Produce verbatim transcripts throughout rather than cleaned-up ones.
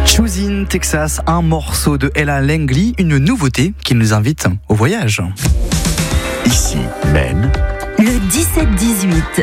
Choosing Texas, un morceau de Ella Langley, une nouveauté qui nous invite au voyage. Ici, Maine. Le dix-sept dix-huit.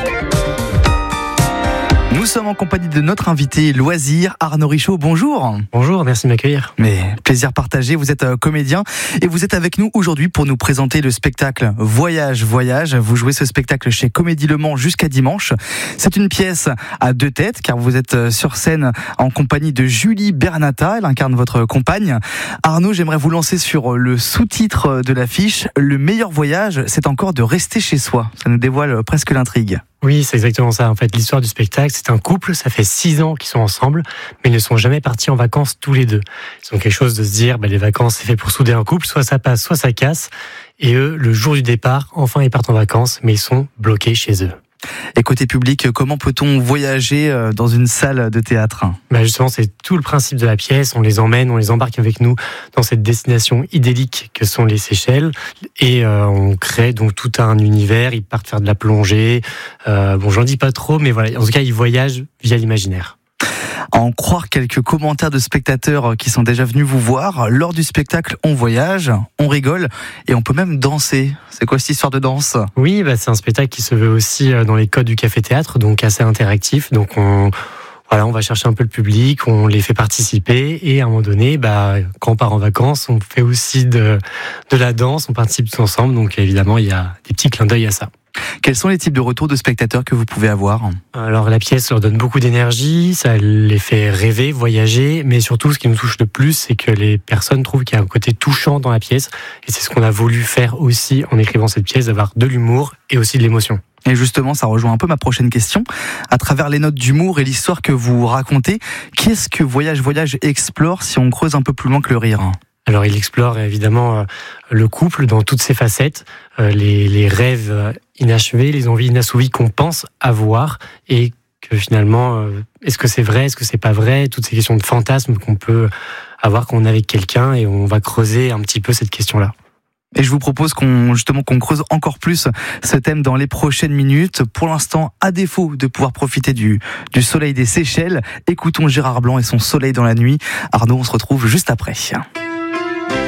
Nous sommes en compagnie de notre invité loisir, Arnaud Richaud. Bonjour. Bonjour, merci de m'accueillir. Mais plaisir partagé, vous êtes euh, comédien et vous êtes avec nous aujourd'hui pour nous présenter le spectacle Voyage, Voyage. Vous jouez ce spectacle chez Comédie Le Mans jusqu'à dimanche. C'est une pièce à deux têtes car vous êtes sur scène en compagnie de Julie Bernata, elle incarne votre compagne. Arnaud, j'aimerais vous lancer sur le sous-titre de l'affiche. Le meilleur voyage, c'est encore de rester chez soi. Ça nous dévoile presque l'intrigue. Oui, c'est exactement ça. En fait, l'histoire du spectacle, c'est un couple, ça fait six ans qu'ils sont ensemble, mais ils ne sont jamais partis en vacances tous les deux. Ils ont quelque chose de se dire, bah, les vacances, c'est fait pour souder un couple, soit ça passe, soit ça casse. Et eux, le jour du départ, enfin, ils partent en vacances, mais ils sont bloqués chez eux. Et côté public, comment peut-on voyager dans une salle de théâtre ? Bah justement, c'est tout le principe de la pièce. On les emmène, on les embarque avec nous dans cette destination idyllique que sont les Seychelles. Et euh, on crée donc tout un univers. Ils partent faire de la plongée. Euh, bon, j'en dis pas trop, mais voilà. En tout cas, ils voyagent via l'imaginaire. À en croire quelques commentaires de spectateurs qui sont déjà venus vous voir, lors du spectacle, on voyage, on rigole et on peut même danser. C'est quoi cette histoire de danse ? Oui, bah c'est un spectacle qui se veut aussi dans les codes du café-théâtre, donc assez interactif. Donc on, voilà, on va chercher un peu le public, on les fait participer et à un moment donné, bah, quand on part en vacances, on fait aussi de, de la danse, on participe tous ensemble. Donc évidemment, il y a des petits clins d'œil à ça. Quels sont les types de retours de spectateurs que vous pouvez avoir ? Alors la pièce leur donne beaucoup d'énergie, ça les fait rêver, voyager, mais surtout ce qui nous touche le plus, c'est que les personnes trouvent qu'il y a un côté touchant dans la pièce, et c'est ce qu'on a voulu faire aussi en écrivant cette pièce, d'avoir de l'humour et aussi de l'émotion. Et justement, ça rejoint un peu ma prochaine question. À travers les notes d'humour et l'histoire que vous racontez, qu'est-ce que Voyage Voyage explore si on creuse un peu plus loin que le rire ? Alors il explore évidemment euh, le couple dans toutes ses facettes, euh, les, les rêves inachevés, les envies inassouvies qu'on pense avoir et que finalement, euh, est-ce que c'est vrai, est-ce que c'est pas vrai, toutes ces questions de fantasmes qu'on peut avoir quand on est avec quelqu'un, et on va creuser un petit peu cette question-là. Et je vous propose qu'on, justement, qu'on creuse encore plus ce thème dans les prochaines minutes. Pour l'instant, à défaut de pouvoir profiter du, du soleil des Seychelles, écoutons Gérard Blanc et son Soleil dans la nuit. Arnaud, on se retrouve juste après.